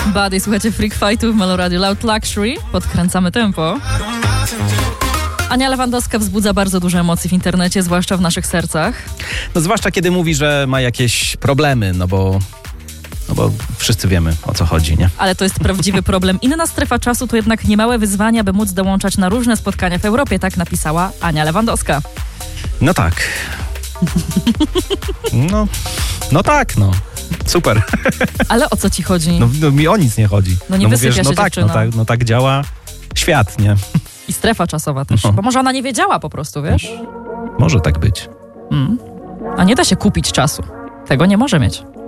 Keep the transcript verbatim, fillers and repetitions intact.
Buddy, słuchajcie Freak Fightu w Meloradio Loud Luxury. Podkręcamy tempo. Ania Lewandowska wzbudza bardzo dużo emocji w internecie, zwłaszcza w naszych sercach. No zwłaszcza kiedy mówi, że ma jakieś problemy, no bo... No bo wszyscy wiemy, o co chodzi, nie? Ale to jest prawdziwy problem. Inna strefa czasu to jednak niemałe wyzwania, by móc dołączać na różne spotkania w Europie, tak napisała Ania Lewandowska. No tak. No, no tak, no. Super. Ale o co ci chodzi? No, no mi o nic nie chodzi. No nie no wysypia mówię, się no tak, dziewczyna. no tak, no tak działa świat, nie? I strefa czasowa też. No. Bo może ona nie wiedziała po prostu, wiesz? Może tak być. Mm. A nie da się kupić czasu. Tego nie może mieć.